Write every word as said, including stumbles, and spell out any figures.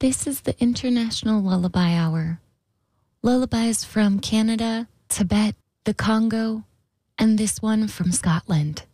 This is the International Lullaby Hour. Lullabies from Canada, Tibet, the Congo, and this one from Scotland.